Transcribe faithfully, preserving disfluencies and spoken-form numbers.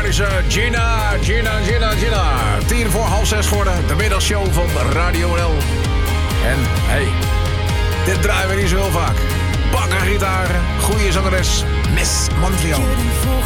legendarische Gina, Gina, Gina, Gina. Tien voor half zes geworden, de middagshow van Radio N L. En, hey, dit draaien we niet zo heel vaak. Bakken gitaren, goede zangeres, Miss Montreal. Je denkt